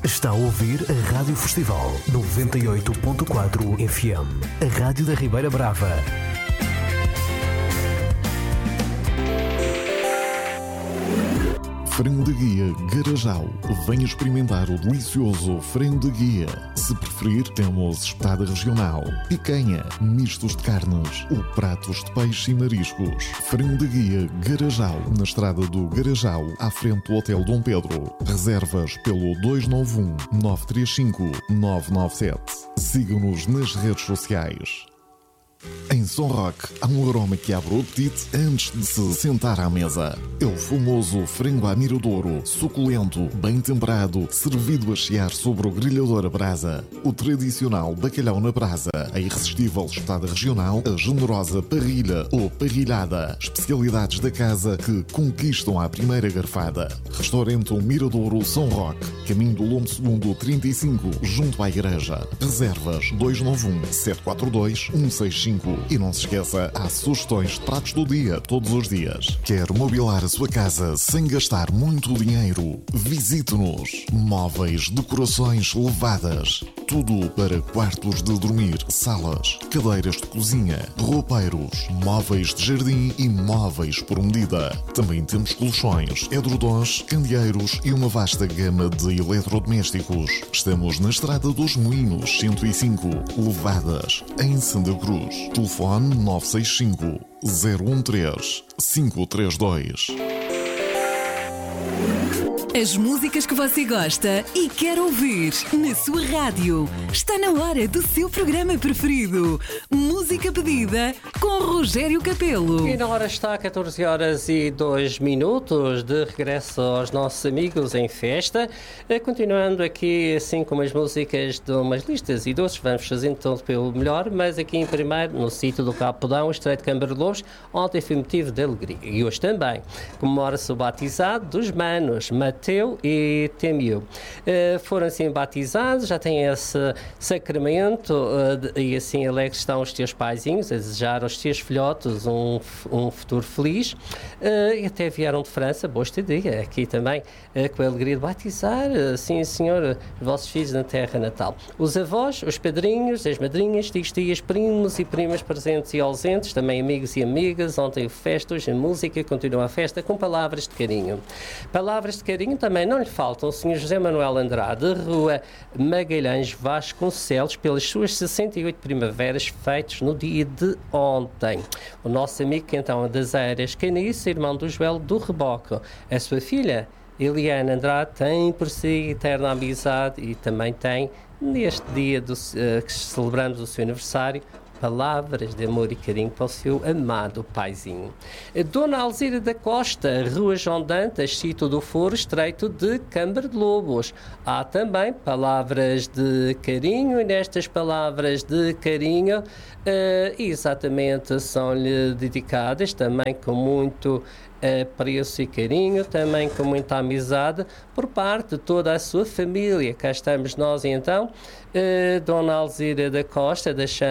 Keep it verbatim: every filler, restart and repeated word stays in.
Está a ouvir a Rádio Festival noventa e oito ponto quatro F M, a rádio da Ribeira Brava. Frango de Guia Garajal. Venha experimentar o delicioso frango de guia. Se preferir, temos espetada regional, picanha, mistos de carnes ou pratos de peixe e mariscos. Frango de Guia Garajal, na estrada do Garajal, à frente do Hotel Dom Pedro. Reservas pelo dois nove um, nove três cinco, nove nove sete. Siga-nos nas redes sociais. Em São Roque, há um aroma que abre o apetite antes de se sentar à mesa. É o famoso frango à miradouro, suculento, bem temperado, servido a chiar sobre o grelhador a brasa. O tradicional bacalhau na brasa, a irresistível espetada regional, a generosa parrilha ou parrilhada. Especialidades da casa que conquistam à primeira garfada. Restaurante O Miradouro São Roque, caminho do Lombo Segundo trinta e cinco, junto à igreja. Reservas dois nove um, sete quatro dois, um seis cinco. E não se esqueça, há sugestões de pratos do dia todos os dias. Quer mobilar a sua casa sem gastar muito dinheiro? Visite-nos. Móveis, decorações levadas. Tudo para quartos de dormir, salas, cadeiras de cozinha, roupeiros, móveis de jardim e móveis por medida. Também temos colchões, edredons, candeeiros e uma vasta gama de eletrodomésticos. Estamos na Estrada dos Moinhos cento e cinco, Levadas, em Santa Cruz. Telefone nove seis cinco, zero um três, cinco três dois. As músicas que você gosta e quer ouvir na sua rádio. Está na hora do seu programa preferido. Música pedida com Rogério Capelo. E na hora está catorze horas e dois minutos, de regresso aos nossos amigos em festa. Continuando aqui assim com as músicas de umas listas e doces, vamos fazendo tudo pelo melhor, mas aqui em primeiro, no sítio do Capodão, Estreito de Câmara de Lobos, ontem foi motivo de alegria. E hoje também comemora-se o batizado dos manos, Mateus e Temil. Uh, foram assim batizados, já têm esse sacramento uh, e assim alegres estão os teus paizinhos a desejar aos teus filhotes um, um futuro feliz uh, e até vieram de França, boa estadia aqui também uh, com a alegria de batizar, uh, sim senhor, os vossos filhos na terra natal. Os avós, os padrinhos, as madrinhas, tios, tias, primos e primas presentes e ausentes, também amigos e amigas, ontem o festa, hoje a música, continua a festa com palavras de carinho. Palavras de carinho também não lhe faltam o senhor José Manuel Andrade, Rua Magalhães Vasconcelos, pelas suas sessenta e oito primaveras feitos no dia de ontem. O nosso amigo que então é das Eiras Caniça, irmão do Joel do Reboco. A sua filha, Eliana Andrade, tem por si eterna amizade e também tem, neste dia do, uh, que celebramos o seu aniversário, palavras de amor e carinho para o seu amado paizinho. Dona Alzira da Costa, Rua João Dantas, sítio do Foro, Estreito de Câmara de Lobos. Há também palavras de carinho e nestas palavras de carinho uh, exatamente são-lhe dedicadas também com muito apreço e carinho, também com muita amizade por parte de toda a sua família. Cá estamos nós então, uh, Dona Alzira da Costa, da